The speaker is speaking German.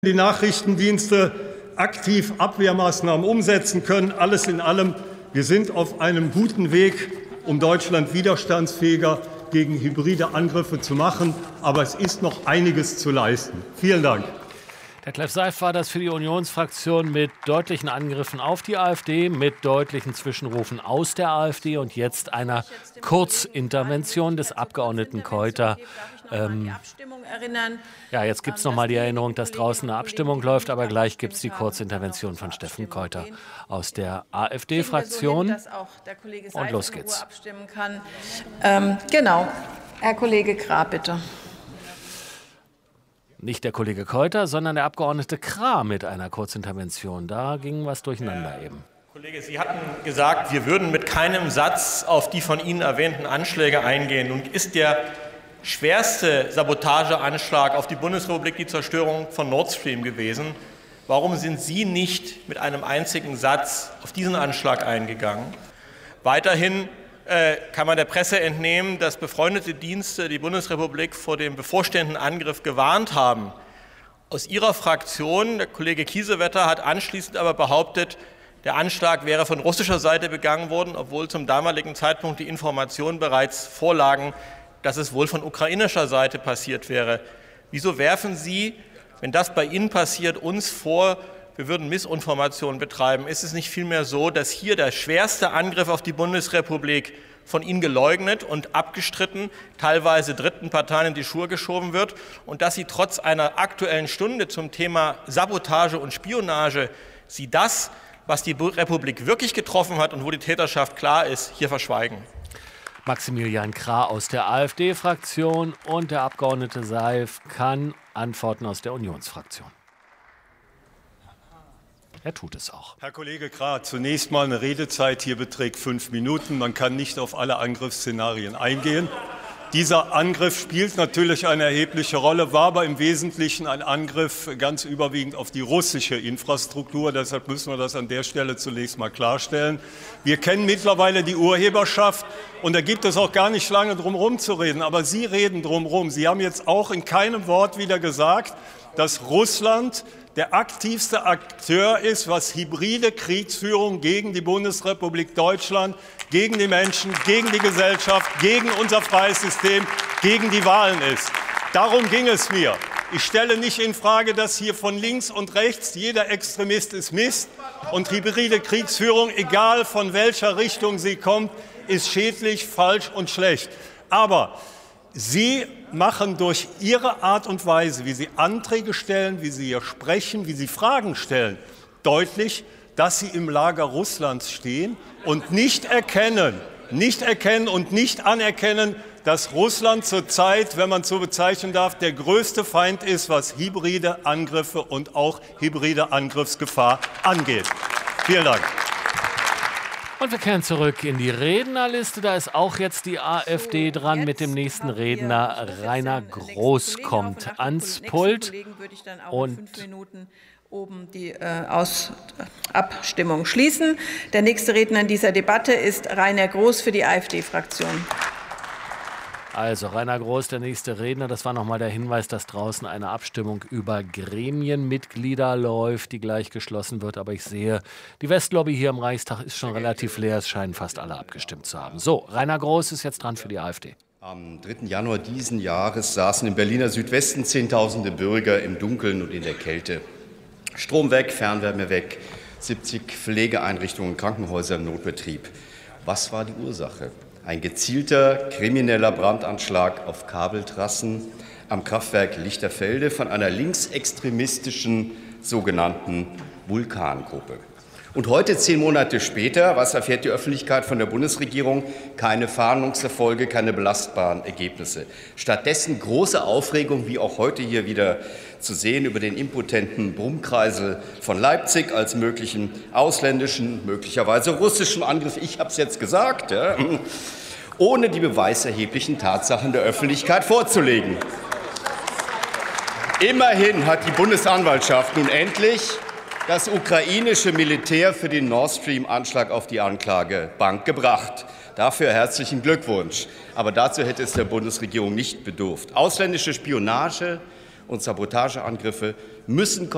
die Nachrichtendienste aktiv Abwehrmaßnahmen umsetzen können. Alles in allem, wir sind auf einem guten Weg, um Deutschland widerstandsfähiger gegen hybride Angriffe zu machen. Aber es ist noch einiges zu leisten. Vielen Dank. Herr Kleff-Seif war das für die Unionsfraktion mit deutlichen Angriffen auf die AfD, mit deutlichen Zwischenrufen aus der AfD und jetzt einer Kurzintervention des Abgeordneten Keuter. Ja, jetzt gibt es noch mal die Erinnerung, dass draußen eine Abstimmung läuft, aber gleich gibt es die Kurzintervention von Steffen Keuter aus der AfD-Fraktion. Und los geht's. Genau. Herr Kollege Krah, bitte. Nicht der Kollege Keuter, sondern der Abgeordnete Krah mit einer Kurzintervention. Da ging was durcheinander eben. Kollege, Sie hatten gesagt, wir würden mit keinem Satz auf die von Ihnen erwähnten Anschläge eingehen. Nun ist der schwerste Sabotageanschlag auf die Bundesrepublik die Zerstörung von Nord Stream gewesen. Warum sind Sie nicht mit einem einzigen Satz auf diesen Anschlag eingegangen? Weiterhin kann man der Presse entnehmen, dass befreundete Dienste die Bundesrepublik vor dem bevorstehenden Angriff gewarnt haben. Aus Ihrer Fraktion, der Kollege Kiesewetter, hat anschließend aber behauptet, der Anschlag wäre von russischer Seite begangen worden, obwohl zum damaligen Zeitpunkt die Informationen bereits vorlagen, dass es wohl von ukrainischer Seite passiert wäre. Wieso werfen Sie, wenn das bei Ihnen passiert, uns vor, wir würden Missinformationen betreiben? Ist es nicht vielmehr so, dass hier der schwerste Angriff auf die Bundesrepublik von Ihnen geleugnet und abgestritten, teilweise dritten Parteien in die Schuhe geschoben wird und dass Sie trotz einer Aktuellen Stunde zum Thema Sabotage und Spionage Sie das, was die Republik wirklich getroffen hat und wo die Täterschaft klar ist, hier verschweigen? Maximilian Krah aus der AfD-Fraktion und der Abgeordnete Seif kann antworten aus der Unionsfraktion. Er tut es auch. Herr Kollege Krah, zunächst mal eine Redezeit hier beträgt 5 Minuten. Man kann nicht auf alle Angriffsszenarien eingehen. Dieser Angriff spielt natürlich eine erhebliche Rolle, war aber im Wesentlichen ein Angriff ganz überwiegend auf die russische Infrastruktur. Deshalb müssen wir das an der Stelle zunächst mal klarstellen. Wir kennen mittlerweile die Urheberschaft und da gibt es auch gar nicht lange drum herum zu reden. Aber Sie reden drum herum. Sie haben jetzt auch in keinem Wort wieder gesagt, dass Russland der aktivste Akteur ist, was hybride Kriegsführung gegen die Bundesrepublik Deutschland, gegen die Menschen, gegen die Gesellschaft, gegen unser freies System, gegen die Wahlen ist. Darum ging es mir. Ich stelle nicht in Frage, dass hier von links und rechts jeder Extremist ist Mist und hybride Kriegsführung, egal von welcher Richtung sie kommt, ist schädlich, falsch und schlecht. Aber Sie machen durch Ihre Art und Weise, wie Sie Anträge stellen, wie Sie hier sprechen, wie Sie Fragen stellen, deutlich, dass Sie im Lager Russlands stehen und nicht erkennen und nicht anerkennen, dass Russland zurzeit, wenn man so bezeichnen darf, der größte Feind ist, was hybride Angriffe und auch hybride Angriffsgefahr angeht. Vielen Dank. Und wir kehren zurück in die Rednerliste. Da ist auch jetzt die AfD dran mit dem nächsten Redner. Rainer Groß kommt ans Pult. Und oben die Abstimmung schließen. Der nächste Redner in dieser Debatte ist Rainer Groß für die AfD-Fraktion. Also Rainer Groß, der nächste Redner. Das war nochmal der Hinweis, dass draußen eine Abstimmung über Gremienmitglieder läuft, die gleich geschlossen wird. Aber ich sehe, die Westlobby hier im Reichstag ist schon relativ leer. Es scheinen fast alle abgestimmt zu haben. So, Rainer Groß ist jetzt dran für die AfD. Am 3. Januar diesen Jahres saßen im Berliner Südwesten Zehntausende Bürger im Dunkeln und in der Kälte. Strom weg, Fernwärme weg, 70 Pflegeeinrichtungen, Krankenhäuser im Notbetrieb. Was war die Ursache? Ein gezielter krimineller Brandanschlag auf Kabeltrassen am Kraftwerk Lichterfelde von einer linksextremistischen sogenannten Vulkangruppe. Und heute, 10 Monate später, was erfährt die Öffentlichkeit von der Bundesregierung? Keine Fahndungserfolge, keine belastbaren Ergebnisse. Stattdessen große Aufregung, wie auch heute hier wieder zu sehen, über den impotenten Brummkreisel von Leipzig als möglichen ausländischen, möglicherweise russischen Angriff. Ich habe es jetzt gesagt, ja, ohne die beweiserheblichen Tatsachen der Öffentlichkeit vorzulegen. Immerhin hat die Bundesanwaltschaft nun endlich das ukrainische Militär für den Nord Stream-Anschlag auf die Anklagebank gebracht. Dafür herzlichen Glückwunsch. Aber dazu hätte es der Bundesregierung nicht bedurft. Ausländische Spionage und Sabotageangriffe müssen